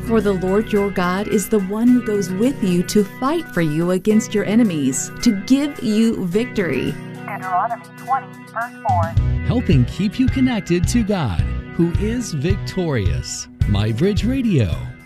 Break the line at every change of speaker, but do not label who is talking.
For the Lord your God is the one who goes with you to fight for you against your enemies, to give you victory.
Deuteronomy 20, verse 4.
Helping keep you connected to God, who is victorious. MyBridge Radio.